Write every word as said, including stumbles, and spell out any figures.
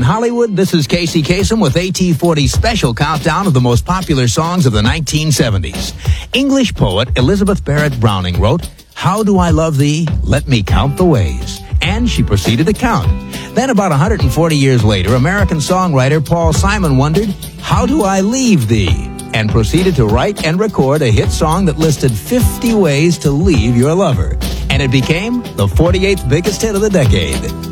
Hollywood, this is Casey Kasem with A T forty's special countdown of the most popular songs of the nineteen seventies. English poet Elizabeth Barrett Browning wrote, "How do I love thee? Let me count the ways." And she proceeded to count. Then about one hundred forty years later, American songwriter Paul Simon wondered, "How do I leave thee?" and proceeded to write and record a hit song that listed fifty ways to leave your lover. And it became the forty-eighth biggest hit of the decade.